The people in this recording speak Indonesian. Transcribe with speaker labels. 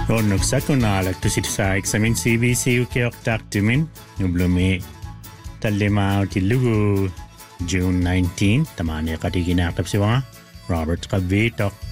Speaker 1: Onneksi sakunaalaktu sit saa eksamin CBC ukeoktaktumin nublumi tallimauti lugu June 19 tamani qatiginaqapsiwa Robert Qavitok